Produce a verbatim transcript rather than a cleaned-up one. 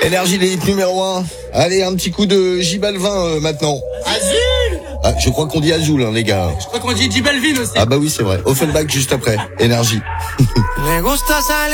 Énergie les hits numéro un. Allez, un petit coup de J Balvin euh, maintenant. Azul. Ah, je crois qu'on dit Azul, hein, les gars. Je crois qu'on dit J Balvin aussi. Ah bah oui, c'est vrai. Offenbach juste après. Énergie.